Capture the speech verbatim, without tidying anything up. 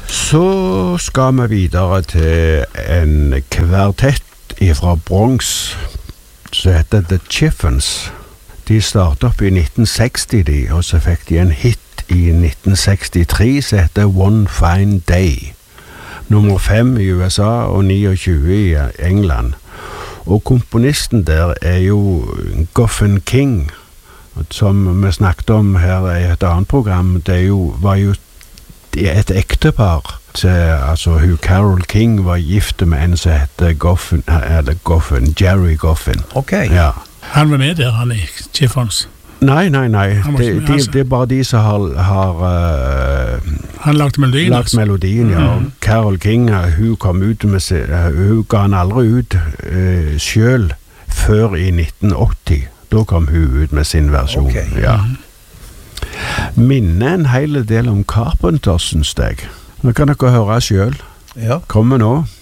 Så skal vi videre til en kvartett fra Bronx som heter The Chiffons. De startet opp i nitten seksti, de, og så fikk de en hit i nitten sekstitre som heter One Fine Day. Nummer fem i U S A og tjueni i England. Og komponisten der er jo Goffin King, som vi snakket om her i et annet program. Det er jo, var jo et ektepar. Til, altså, Hugh Carol King var gift med en som heter Goffin, eller Goffin, Jerry Goffin. Ok. Ja. Han var med der, han i Chiffons. Nei, nei, nei. Han Det, med, de, altså. det er bare de som har, har uh, Han lagde melodien. lagt altså. melodien, ja. Mm. Carol King, uh, hun kom ut med se, uh, hun ga han aldri ut uh, selv før i nitten åtti. Da kom hun ut med sin versjon. Ok. Ja. Mm. Minner en hel del om Carpenter, synes jeg. Nå kan dere høre selv. Ja. Kommer nå.